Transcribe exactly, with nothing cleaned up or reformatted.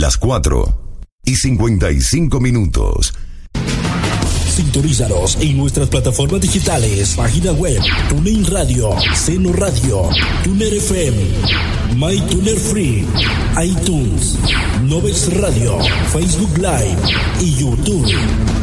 las cuatro y cincuenta y cinco minutos. Sintonízanos en nuestras plataformas digitales, página web, TuneIn Radio, Seno Radio, Tuner F M, MyTuner Free, iTunes, Novex Radio, Facebook Live y YouTube.